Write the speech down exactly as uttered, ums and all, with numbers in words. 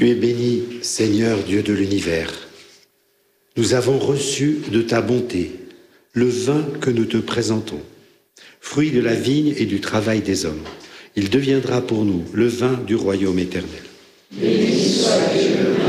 Tu es béni, Seigneur Dieu de l'univers. Nous avons reçu de ta bonté le vin que nous te présentons, fruit de la vigne et du travail des hommes. Il deviendra pour nous le vin du royaume éternel. Béni soit Dieu.